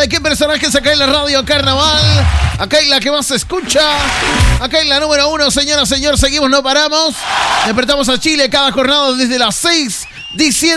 ¿de qué personajes acá en la radio Carnaval? Acá en la que más se escucha. Acá en la número 1, señora, señor. Seguimos, no paramos. Despertamos a Chile cada jornada desde las 6, diciendo